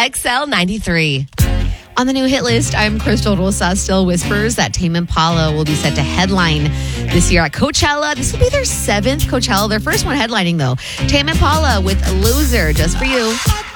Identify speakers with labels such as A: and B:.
A: XL93.
B: On the new hit list, I'm Crystal Rosa. Still whispers that Tame Impala will be set to headline this year at Coachella. This will be their 7th Coachella. Their first one headlining, though. Tame Impala with Loser, just for you.